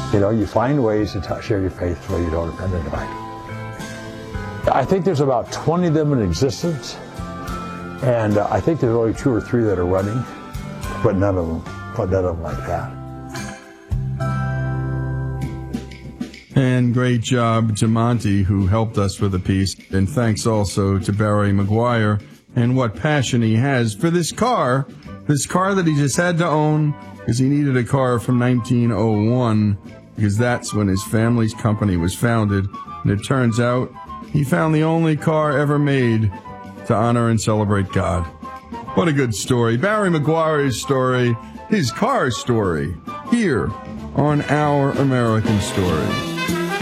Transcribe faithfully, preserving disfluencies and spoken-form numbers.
You know, you find ways to t- share your faith so you don't offend anybody. I think there's about twenty of them in existence, and uh, I think there's only two or three that are running, but none of them, but none of them like that. And great job to Monty, who helped us with the piece. And thanks also to Barry Maguire and what passion he has for this car, this car that he just had to own because he needed a car from nineteen oh one, because that's when his family's company was founded. And it turns out he found the only car ever made to honor and celebrate God. What a good story. Barry Maguire's story, his car story, here on Our American Stories.